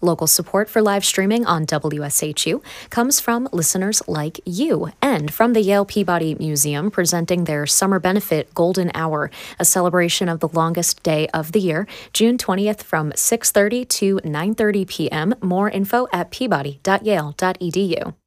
Local support for live streaming on WSHU comes from listeners like you and from the Yale Peabody Museum presenting their Summer Benefit Golden Hour, a celebration of the longest day of the year, June 20th from 6:30 to 9:30 p.m. More info at peabody.yale.edu.